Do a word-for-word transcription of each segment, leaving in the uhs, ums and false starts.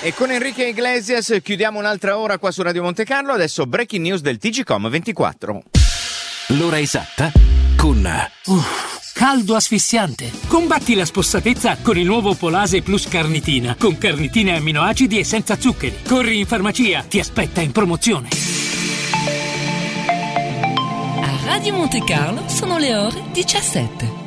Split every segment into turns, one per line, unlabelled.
E con Enrique Iglesias chiudiamo un'altra ora qua su Radio Monte Carlo. Adesso breaking news del T G Com ventiquattro.
L'ora esatta con
Uff, caldo asfissiante. Combatti la spossatezza con il nuovo Polase Plus Carnitina, con carnitina e amminoacidi e senza zuccheri. Corri in farmacia, ti aspetta in promozione.
A Radio Monte Carlo sono le ore diciassette.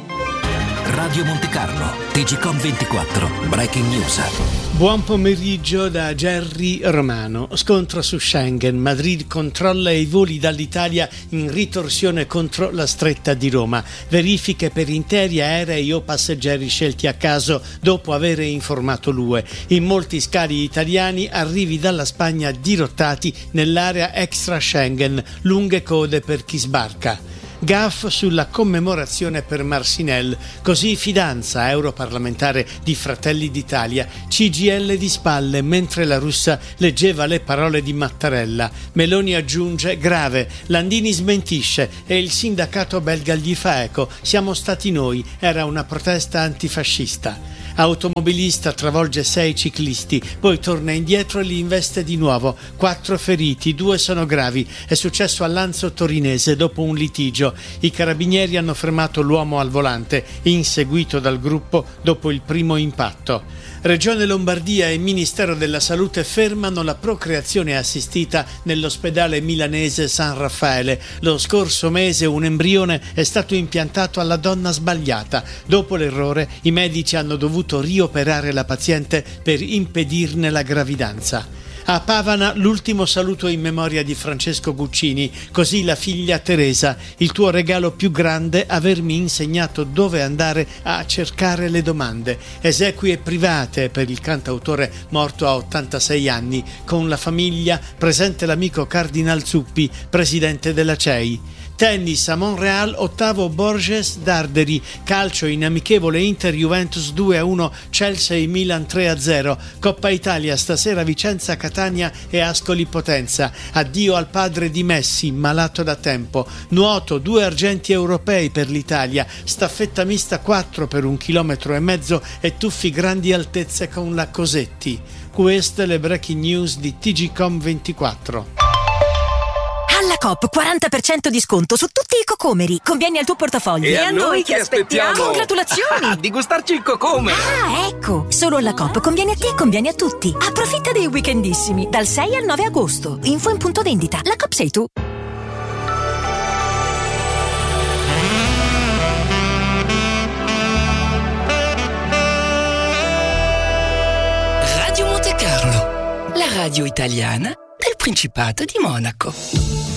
Radio Monte Carlo, T G Com ventiquattro, breaking news.
Buon pomeriggio da Gerry Romano. Scontro su Schengen. Madrid controlla i voli dall'Italia in ritorsione contro la stretta di Roma. Verifiche per interi aerei o passeggeri scelti a caso dopo aver informato l'U E. In molti scali italiani arrivi dalla Spagna dirottati nell'area extra Schengen. Lunghe code per chi sbarca. Gaff sulla commemorazione per Marcinelle, così Fidanza, europarlamentare di Fratelli d'Italia, C G I L di spalle mentre la russa leggeva le parole di Mattarella. Meloni aggiunge grave, Landini smentisce e il sindacato belga gli fa eco, siamo stati noi, era una protesta antifascista. Automobilista travolge sei ciclisti, poi torna indietro e li investe di nuovo. Quattro feriti, due sono gravi. È successo a Lanzo Torinese dopo un litigio. I carabinieri hanno fermato l'uomo al volante, inseguito dal gruppo dopo il primo impatto. Regione Lombardia e Ministero della Salute fermano la procreazione assistita nell'ospedale milanese San Raffaele. Lo scorso mese un embrione è stato impiantato alla donna sbagliata. Dopo l'errore, i medici hanno dovuto rioperare la paziente per impedirne la gravidanza. A Pavana l'ultimo saluto in memoria di Francesco Guccini, così la figlia Teresa, il tuo regalo più grande, avermi insegnato dove andare a cercare le domande. Esequie private per il cantautore morto a ottantasei anni, con la famiglia presente l'amico Cardinal Zuppi, presidente della C E I. Tennis a Montreal, ottavo Borges Darderi, calcio in amichevole Inter-Juventus due a uno, Chelsea-Milan tre a zero, Coppa Italia stasera Vicenza, Catania e Ascoli Potenza. Addio al padre di Messi, malato da tempo. Nuoto, due argenti europei per l'Italia, staffetta mista quattro per un chilometro e mezzo e tuffi grandi altezze con la Cosetti. Queste le breaking news di T G Com ventiquattro.
Alla Coop quaranta per cento di sconto su tutti i cocomeri. Conviene al tuo portafoglio.
E, e a noi che aspettiamo?
Congratulazioni!
Ah, di gustarci il cocome!
Ah, ecco! Solo alla Coop conviene a te e conviene a tutti. Approfitta dei weekendissimi dal sei al nove agosto. Info in punto vendita. La Coop sei tu.
Radio Monte Carlo, la radio italiana del Principato di Monaco.